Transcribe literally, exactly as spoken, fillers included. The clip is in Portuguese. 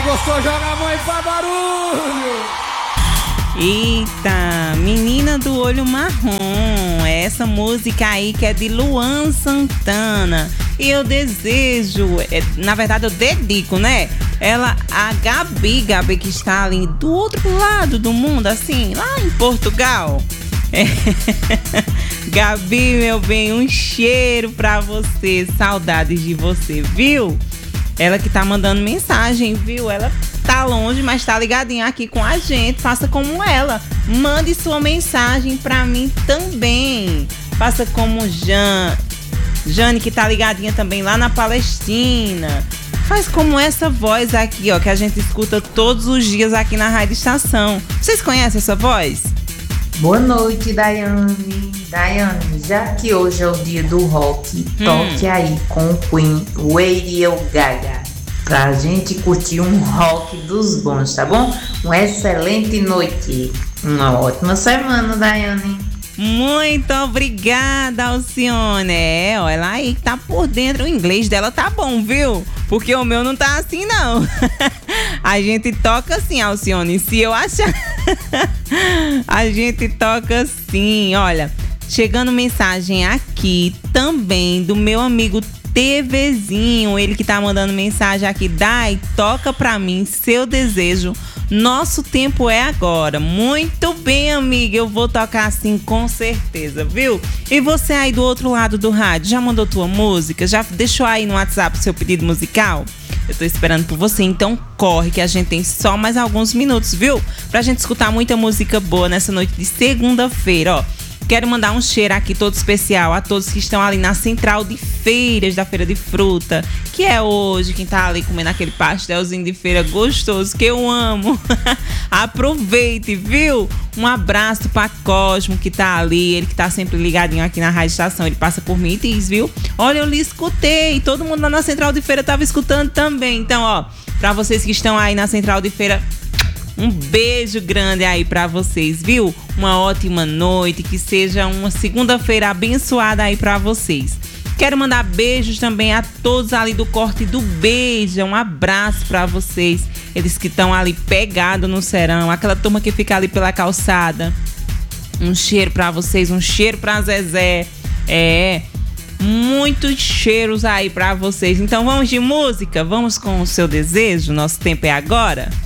gostou, joga a mão aí pra barulho! Eita, Menina do Olho Marrom, essa música aí que é de Luan Santana. E eu desejo, é, na verdade eu dedico, né? Ela, a Gabi, Gabi que está ali do outro lado do mundo, assim, lá em Portugal. É. Gabi, meu bem, um cheiro pra você, saudades de você, viu? Ela que tá mandando mensagem, viu? Ela tá longe, mas tá ligadinha aqui com a gente. Faça como ela. Mande sua mensagem pra mim também. Faça como Jan. Jane, que tá ligadinha também lá na Palestina. Faz como essa voz aqui, ó, que a gente escuta todos os dias aqui na Rádio Estação. Vocês conhecem essa voz? Boa noite, Daiane. Daiane, já que hoje é o dia do rock, hum. toque aí com o Queen Radio Gaga, pra gente curtir um rock dos bons, tá bom? Uma excelente noite, uma ótima semana, Daiane. Muito obrigada, Alcione. É, olha lá aí que tá por dentro. O inglês dela tá bom, viu? Porque o meu não tá assim, não. A gente toca assim, Alcione. Se eu achar... A gente toca assim. Olha, chegando mensagem aqui também do meu amigo TVzinho. Ele que tá mandando mensagem aqui. Dai, toca pra mim seu desejo. Nosso tempo é agora. Muito bem, amiga. Eu vou tocar assim com certeza, viu? E você aí do outro lado do rádio, já mandou tua música? Já deixou aí no WhatsApp seu pedido musical? Eu tô esperando por você, então corre que a gente tem só mais alguns minutos, viu? Pra gente escutar muita música boa nessa noite de segunda-feira, ó. Quero mandar um cheiro aqui todo especial a todos que estão ali na central de feiras da Feira de Fruta, que é hoje, quem tá ali comendo aquele pastelzinho de feira gostoso, que eu amo. Aproveite, viu? Um abraço pra Cosmo, que tá ali, ele que tá sempre ligadinho aqui na Rádio Estação, ele passa por mim e diz, viu? Olha, eu lhe escutei, todo mundo lá na central de feira tava escutando também. Então, ó, pra vocês que estão aí na central de feira, um beijo grande aí pra vocês, viu? Uma ótima noite, que seja uma segunda-feira abençoada aí pra vocês. Quero mandar beijos também a todos ali do Corte do Beija. Um abraço pra vocês. Eles que estão ali pegados no serão, aquela turma que fica ali pela calçada. Um cheiro pra vocês, um cheiro pra Zezé. É, muitos cheiros aí pra vocês. Então vamos de música? Vamos com o seu desejo? Nosso tempo é agora?